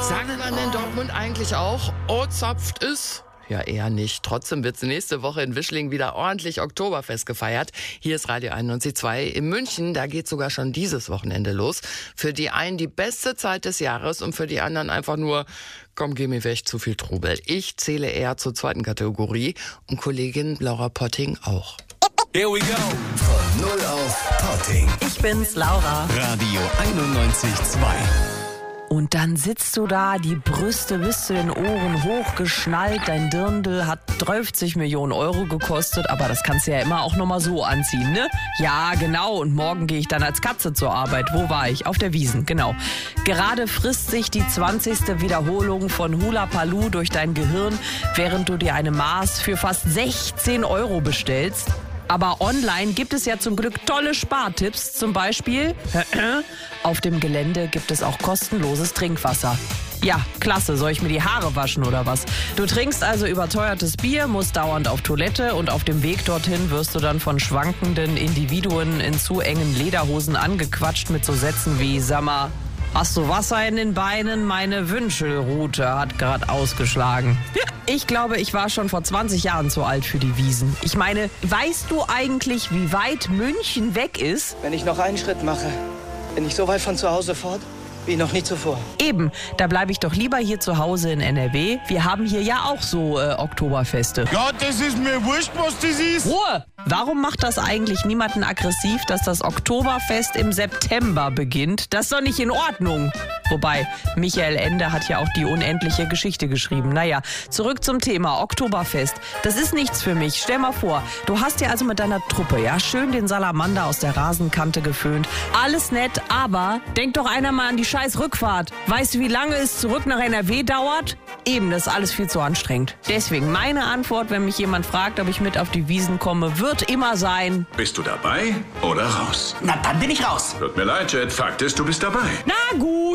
Sagt man in Dortmund eigentlich auch, zapft ist? Ja, eher nicht. Trotzdem wird's nächste Woche in Wischling wieder ordentlich Oktoberfest gefeiert. Hier ist Radio 91.2 in München. Da geht sogar schon dieses Wochenende los. Für die einen die beste Zeit des Jahres und für die anderen einfach nur, komm, geh mir weg, zu viel Trubel. Ich zähle eher zur zweiten Kategorie und Kollegin Laura Potting auch. Here we go. Von 0 auf Potting. Ich bin's, Laura. Radio 91.2. Und dann sitzt du da, die Brüste bis zu den Ohren hochgeschnallt, dein Dirndl hat 30 Millionen Euro gekostet, aber das kannst du ja immer auch nochmal so anziehen, ne? Ja, genau, und morgen gehe ich dann als Katze zur Arbeit. Wo war ich? Auf der Wiesn, genau. Gerade frisst sich die 20. Wiederholung von Hula Paloo durch dein Gehirn, während du dir eine Maß für fast 16 Euro bestellst. Aber online gibt es ja zum Glück tolle Spartipps. Zum Beispiel, auf dem Gelände gibt es auch kostenloses Trinkwasser. Ja, klasse. Soll ich mir die Haare waschen oder was? Du trinkst also überteuertes Bier, musst dauernd auf Toilette und auf dem Weg dorthin wirst du dann von schwankenden Individuen in zu engen Lederhosen angequatscht mit so Sätzen wie, sag mal, hast du Wasser in den Beinen? Meine Wünschelrute hat gerade ausgeschlagen. Ich glaube, ich war schon vor 20 Jahren zu alt für die Wiesn. Ich meine, weißt du eigentlich, wie weit München weg ist? Wenn ich noch einen Schritt mache, bin ich so weit von zu Hause fort wie noch nie zuvor. Eben, da bleibe ich doch lieber hier zu Hause in NRW. Wir haben hier ja auch so Oktoberfeste. Ja, das ist mir wurscht, was das ist. Ruhe! Warum macht das eigentlich niemanden aggressiv, dass das Oktoberfest im September beginnt? Das ist doch nicht in Ordnung. Wobei, Michael Ende hat ja auch die unendliche Geschichte geschrieben. Naja, zurück zum Thema Oktoberfest. Das ist nichts für mich. Stell mal vor, du hast dir also mit deiner Truppe, ja, schön den Salamander aus der Rasenkante geföhnt. Alles nett, aber denk doch einer mal an die scheiß Rückfahrt. Weißt du, wie lange es zurück nach NRW dauert? Eben, das ist alles viel zu anstrengend. Deswegen meine Antwort, wenn mich jemand fragt, ob ich mit auf die Wiesn komme, wird immer sein: Bist du dabei oder raus? Na, dann bin ich raus. Tut mir leid, Jet. Fakt ist, du bist dabei. Na gut.